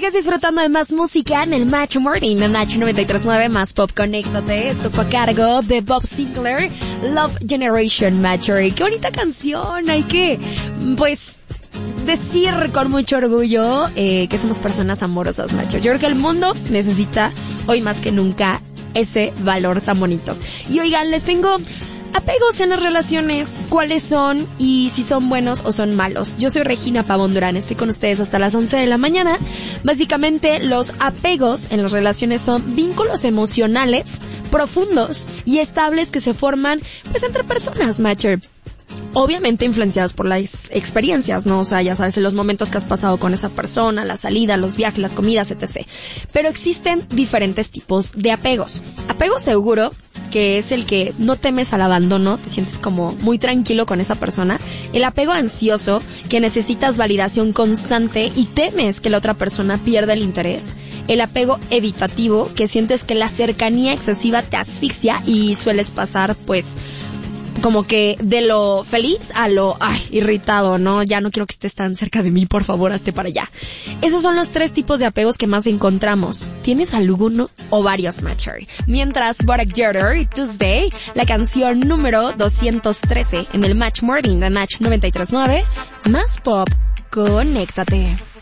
Sigues disfrutando de más música en el Match Morning, en Match 93.9, más pop, conéctate. Esto fue a cargo de Bob Sinclair, Love Generation Matcher. Qué bonita canción, hay que, pues, decir con mucho orgullo que somos personas amorosas, Matcher. Yo creo que el mundo necesita, hoy más que nunca, ese valor tan bonito. Y oigan, les tengo apegos en las relaciones, cuáles son y si son buenos o son malos. Yo soy Regina Pavón Durán, estoy con ustedes hasta las 11 de la mañana. Básicamente, los apegos en las relaciones son vínculos emocionales profundos y estables que se forman, pues, entre personas, Matcher. Obviamente influenciadas por las experiencias, ¿no? O sea, ya sabes, los momentos que has pasado con esa persona, la salida, los viajes, las comidas, etc. Pero existen diferentes tipos de apegos. Apego seguro, que es el que no temes al abandono, te sientes como muy tranquilo con esa persona. El apego ansioso, que necesitas validación constante y temes que la otra persona pierda el interés. El apego evitativo, que sientes que la cercanía excesiva te asfixia y sueles pasar, pues, como que de lo feliz a lo irritado, ¿no? Ya no quiero que estés tan cerca de mí, por favor, hazte para allá. Esos son los 3 tipos de apegos que más encontramos. ¿Tienes alguno o varios, Matcher? Mientras, Borak Yellow y Tuesday, la canción número 213 en el Match Morning de Match 93.9, más pop, conéctate.